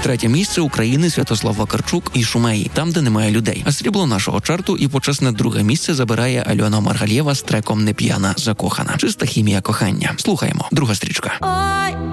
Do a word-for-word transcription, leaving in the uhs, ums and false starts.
Третє місце України Святослав Вакарчук і Шумеї, там, де немає людей. А срібло нашого чарту і почесне друге місце забирає Альона Маргалєва з треком «Не п'яна, закохана». Чиста хімія кохання. Слухаємо. Друга стрічка.